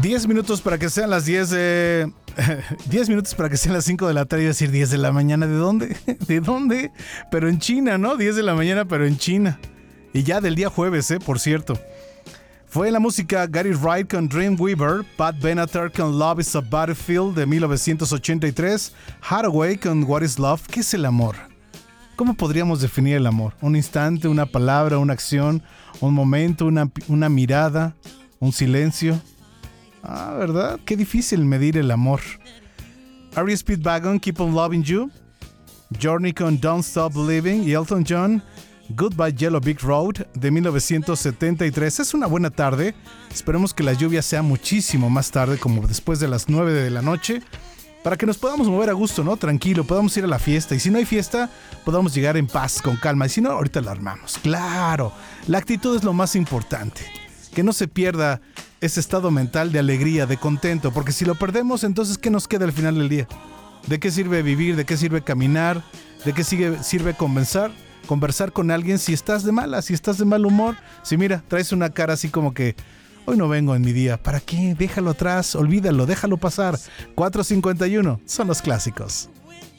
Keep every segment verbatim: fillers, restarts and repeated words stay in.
diez minutos para que sean las diez de... diez minutos para que sean las cinco de la tarde. Iba a decir diez de la mañana. ¿De dónde? ¿De dónde? Pero en China, ¿no? diez de la mañana, pero en China. Y ya del día jueves, ¿eh? Por cierto. Fue la música Gary Wright con Dreamweaver, Pat Benatar con Love is a Battlefield de mil novecientos ochenta y tres, Hathaway con What is Love. ¿Qué es el amor? ¿Cómo podríamos definir el amor? ¿Un instante, una palabra, una acción, un momento, una, una mirada, un silencio? Ah, ¿verdad? Qué difícil medir el amor. R E Speedwagon, Keep on Loving You, Journey con Don't Stop Believing y Elton John, Goodbye Yellow Brick Road de mil novecientos setenta y tres. Es una buena tarde. Esperemos que la lluvia sea muchísimo más tarde, como después de las nueve de la noche, para que nos podamos mover a gusto, ¿no? Tranquilo, podamos ir a la fiesta. Y si no hay fiesta, podamos llegar en paz, con calma. Y si no, ahorita la armamos. Claro, la actitud es lo más importante. Que no se pierda ese estado mental de alegría, de contento. Porque si lo perdemos, entonces, ¿qué nos queda al final del día? ¿De qué sirve vivir? ¿De qué sirve caminar? ¿De qué sirve, sirve conversar? Conversar con alguien si estás de mala, si estás de mal humor. Si mira, traes una cara así como que hoy no vengo en mi día. ¿Para qué? Déjalo atrás, olvídalo, déjalo pasar. cuatro cincuenta y uno son los clásicos.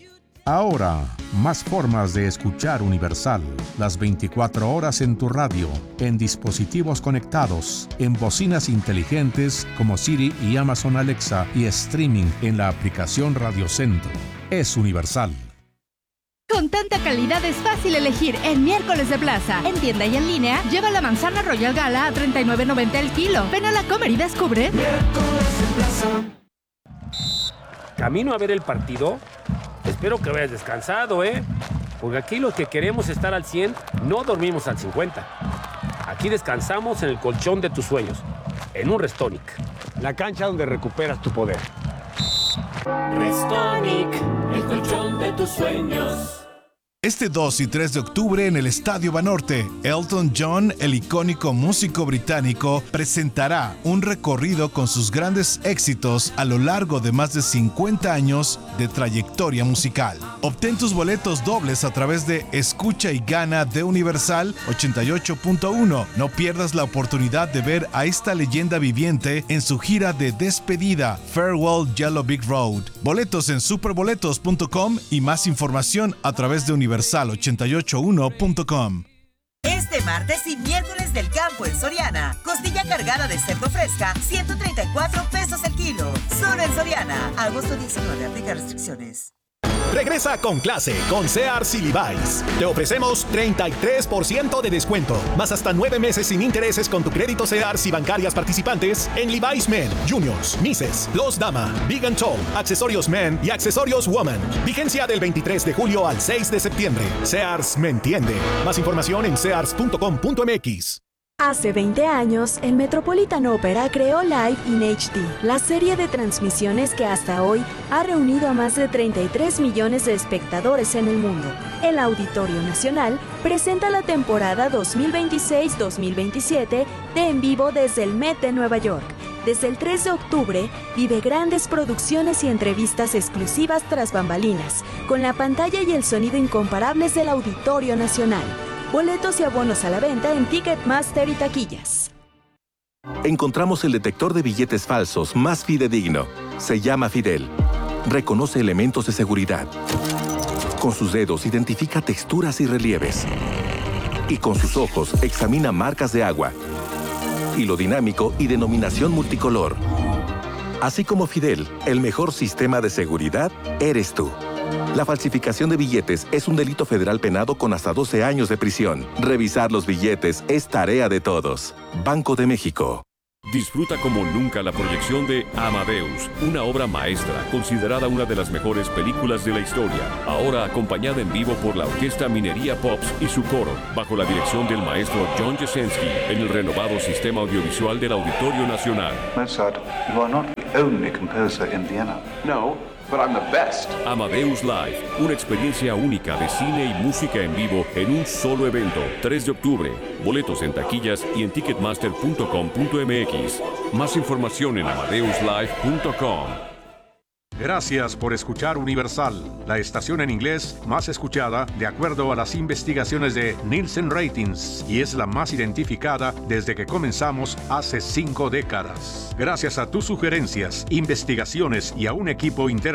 Ahora, más formas de escuchar Universal. Las veinticuatro horas en tu radio, en dispositivos conectados, en bocinas inteligentes como Siri y Amazon Alexa y streaming en la aplicación Radio Centro. Es Universal. Con tanta calidad es fácil elegir en Miércoles de Plaza. En tienda y en línea, lleva la manzana Royal Gala a treinta y nueve noventa el kilo. Ven a la Comer y descubre. Miércoles de Plaza. ¿Camino a ver el partido? Espero que hayas descansado, ¿eh? Porque aquí los que queremos estar al cien, no dormimos al cincuenta. Aquí descansamos en el colchón de tus sueños, en un Restonic. La cancha donde recuperas tu poder. Restonic, el colchón de tus sueños. Este dos y tres de octubre en el Estadio Banorte, Elton John, el icónico músico británico, presentará un recorrido con sus grandes éxitos a lo largo de más de cincuenta años de trayectoria musical. Obtén tus boletos dobles a través de Escucha y Gana de Universal ochenta y ocho punto uno. No pierdas la oportunidad de ver a esta leyenda viviente en su gira de despedida, Farewell Yellow Brick Road. Boletos en superboletos punto com y más información a través de Universal. universal ochenta y ocho uno punto com. Este martes y miércoles del campo en Soriana. Costilla cargada de cerdo fresca, ciento treinta y cuatro pesos el kilo. Solo en Soriana. Agosto diecinueve, aplica restricciones. Regresa con clase con Sears y Levi's. Te ofrecemos treinta y tres por ciento de descuento, más hasta nueve meses sin intereses con tu crédito Sears y bancarias participantes en Levi's Men, Juniors, Misses, Los Dama, Big and Tall, accesorios Men y accesorios Woman. Vigencia del veintitrés de julio al seis de septiembre. Sears me entiende. Más información en sears punto com punto m x. Hace veinte años, el Metropolitan Opera creó Live in H D, la serie de transmisiones que hasta hoy ha reunido a más de treinta y tres millones de espectadores en el mundo. El Auditorio Nacional presenta la temporada dos mil veintiséis dos mil veintisiete de En Vivo desde el Met de Nueva York. Desde el tres de octubre, vive grandes producciones y entrevistas exclusivas tras bambalinas, con la pantalla y el sonido incomparables del Auditorio Nacional. Boletos y abonos a la venta en Ticketmaster y taquillas. Encontramos el detector de billetes falsos más fidedigno. Se llama Fidel. Reconoce elementos de seguridad. Con sus dedos identifica texturas y relieves. Y con sus ojos examina marcas de agua, hilo dinámico y denominación multicolor. Así como Fidel, el mejor sistema de seguridad eres tú. La falsificación de billetes es un delito federal penado con hasta doce años de prisión. Revisar los billetes es tarea de todos. Banco de México. Disfruta como nunca la proyección de Amadeus, una obra maestra, considerada una de las mejores películas de la historia. Ahora acompañada en vivo por la Orquesta Minería Pops y su coro, bajo la dirección del maestro John Jasenski, en el renovado sistema audiovisual del Auditorio Nacional. Mozart, you are not the only composer in Vienna. No. But I'm the best. Amadeus Live, una experiencia única de cine y música en vivo en un solo evento. tres de octubre. Boletos en taquillas y en ticketmaster punto com punto m x. Más información en amadeus live punto com. Gracias por escuchar Universal, la estación en inglés más escuchada de acuerdo a las investigaciones de Nielsen Ratings y es la más identificada desde que comenzamos hace cinco décadas. Gracias a tus sugerencias, investigaciones y a un equipo interno